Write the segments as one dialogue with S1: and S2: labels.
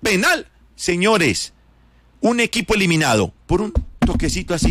S1: penal. Señores, un equipo eliminado por un toquecito así.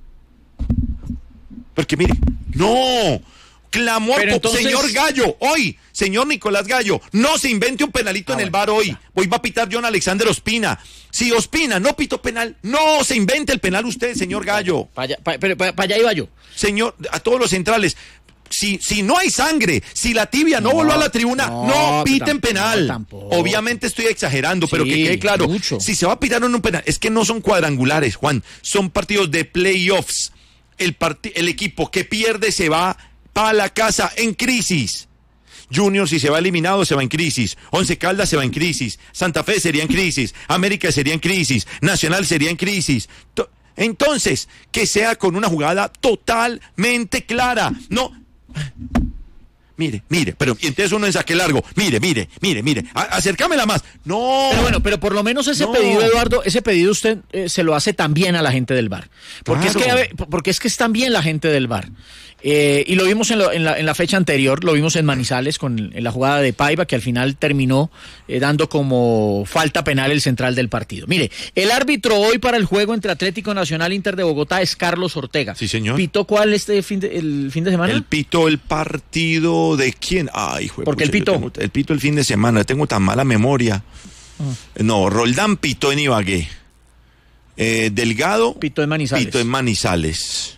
S1: Porque mire, no, clamó entonces... señor Gallo, hoy, señor Nicolás Gallo, no se invente un penalito en el VAR hoy. Hoy va a pitar John Alexander Ospina. Si Ospina no pitó penal, no se invente el penal usted, señor Gallo.
S2: Para allá iba yo.
S1: Señor, a todos los centrales. Si no hay sangre, si la tibia no voló a la tribuna, no piten penal.
S2: Tampoco.
S1: Obviamente estoy exagerando, pero que quede claro.
S2: Mucho.
S1: Si se va a pitar en un penal, es que no son cuadrangulares, Juan, son partidos de playoffs. El equipo que pierde se va para la casa en crisis. Junior, si se va eliminado, se va en crisis. Once Caldas se va en crisis. Santa Fe sería en crisis. América sería en crisis. Nacional sería en crisis. Entonces, que sea con una jugada totalmente clara. No. Mire, pero entonces uno en saque largo. Mire. Acércamela más. No.
S2: Pero bueno, pero por lo menos ese pedido, Eduardo, ese pedido usted se lo hace también a la gente del VAR. Porque es que es también la gente del VAR. Y lo vimos en la fecha anterior, lo vimos en Manizales en la jugada de Paiva, que al final terminó dando como falta penal el central del partido. Mire, el árbitro hoy para el juego entre Atlético Nacional e Inter de Bogotá es Carlos Ortega.
S1: Sí, señor.
S2: ¿Pitó cuál el fin de semana?
S1: Él pitó el partido de quién. Ay, hijo de
S2: porque él pitó.
S1: Él pitó el fin de semana, tengo tan mala memoria. No, Roldán pitó en Ibagué. Delgado
S2: pitó en
S1: Manizales.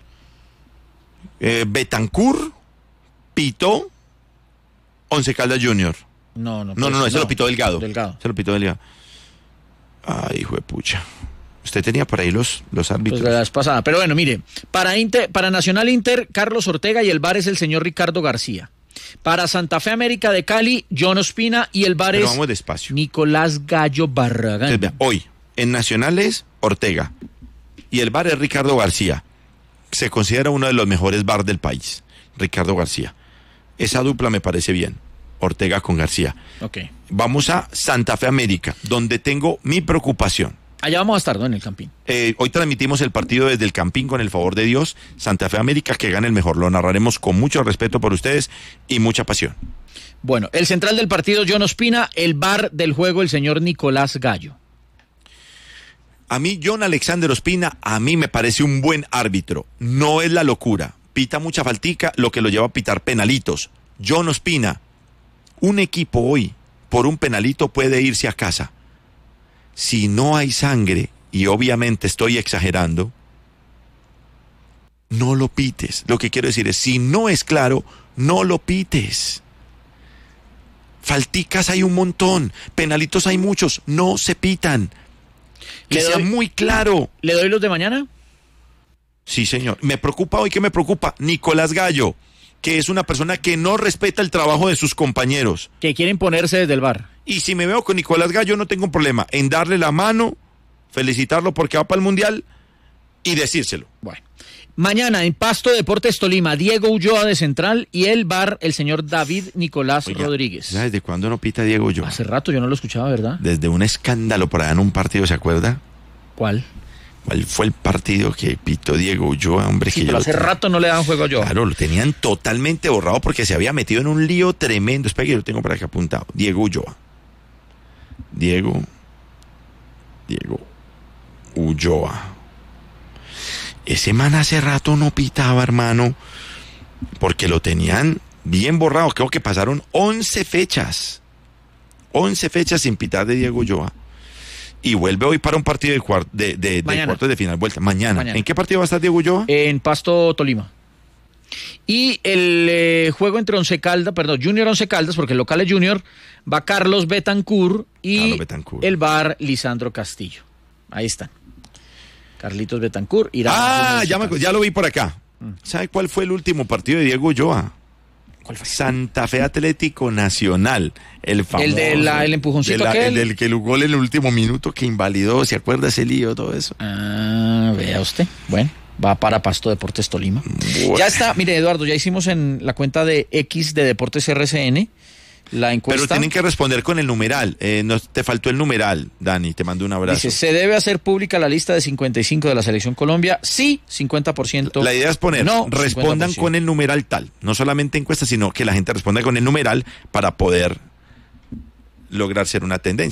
S1: Betancur pitó Once Caldas Junior. No, ese lo pitó Delgado. Se lo pitó Delgado. Ay, hijo de pucha. Usted tenía por ahí los árbitros.
S2: Pues la vez pasada. Pero bueno, mire, para Nacional Inter, Carlos Ortega, y el VAR es el señor Ricardo García. Para Santa Fe América de Cali, John Ospina, y el VAR es Nicolás Gallo Barragán.
S1: Entonces, hoy, en Nacional es Ortega, y el VAR es Ricardo García. Se considera uno de los mejores VAR del país, Ricardo García. Esa dupla me parece bien, Ortega con García.
S2: Okay.
S1: Vamos a Santa Fe América, donde tengo mi preocupación.
S2: Allá vamos a estar, ¿no? En el Campín.
S1: Hoy transmitimos el partido desde el Campín, con el favor de Dios. Santa Fe América, que gane el mejor. Lo narraremos con mucho respeto por ustedes y mucha pasión.
S2: Bueno, el central del partido, John Ospina. El VAR del juego, el señor Nicolás Gallo.
S1: A mí, John Alexander Ospina, a mí me parece un buen árbitro. No es la locura. Pita mucha faltica, lo que lo lleva a pitar penalitos. John Ospina, un equipo hoy, por un penalito puede irse a casa. Si no hay sangre, y obviamente estoy exagerando, no lo pites. Lo que quiero decir es, si no es claro, no lo pites. Falticas hay un montón, penalitos hay muchos, no se pitan. Que sea muy claro.
S2: ¿Le doy los de mañana?
S1: Sí, señor. Me preocupa hoy, ¿qué me preocupa? Nicolás Gallo, que es una persona que no respeta el trabajo de sus compañeros.
S2: Que quiere imponerse desde el VAR.
S1: Y si me veo con Nicolás Gallo, no tengo un problema en darle la mano, felicitarlo porque va para el Mundial y decírselo.
S2: Bueno. Mañana en Pasto Deportes Tolima, Diego Ulloa de central, y el VAR, el señor David Nicolás Rodríguez.
S1: ¿Desde cuándo no pita Diego Ulloa?
S2: Hace rato yo no lo escuchaba, ¿verdad?
S1: Desde un escándalo por allá en un partido, ¿se acuerda?
S2: ¿Cuál?
S1: ¿Cuál fue el partido que pitó Diego Ulloa, hombre?
S2: Sí,
S1: que
S2: pero hace rato no le daban juego a Ulloa.
S1: Claro, lo tenían totalmente borrado porque se había metido en un lío tremendo. Espera que lo tengo por acá apuntado. Diego Ulloa. Diego Ulloa. Ese man hace rato no pitaba, hermano, porque lo tenían bien borrado. Creo que pasaron 11 fechas. 11 fechas sin pitar de Diego Ulloa. Y vuelve hoy para un partido de cuartos de final. Vuelta. Mañana. ¿En qué partido va a estar Diego Ulloa?
S2: En Pasto Tolima. Y el juego entre Junior Once Caldas, porque el local es Junior, va Carlos Betancur y el VAR Lisandro Castillo. Ahí están. Carlitos Betancur irá.
S1: Ya lo vi por acá. ¿Sabe cuál fue el último partido de Diego Ulloa?
S2: ¿Cuál fue?
S1: Santa Fe Atlético Nacional, el famoso.
S2: El empujoncito aquel.
S1: El del gol en el último minuto que invalidó, ¿se acuerda ese lío, todo eso?
S2: Vea usted. Bueno, va para Pasto Deportes Tolima. Bueno. Ya está, mire Eduardo, ya hicimos en la cuenta de X de Deportes RCN la encuesta.
S1: Pero tienen que responder con el numeral. No te faltó el numeral, Dani, te mando un abrazo.
S2: Dice, ¿se debe hacer pública la lista de 55 de la Selección Colombia? Sí, 50%.
S1: La idea es poner, no, respondan 50%. Con el numeral tal. No solamente encuesta, sino que la gente responda con el numeral para poder lograr ser una tendencia.